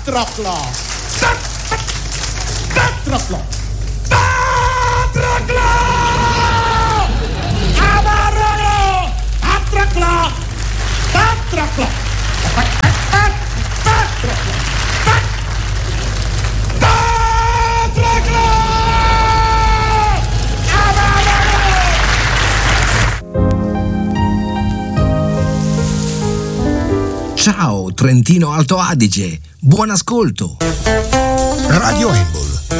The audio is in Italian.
Patroclo! Patroclo! Amarrolo! Patroclo! Patroclo! Ciao Trentino Alto Adige, buon ascolto. Radio Embol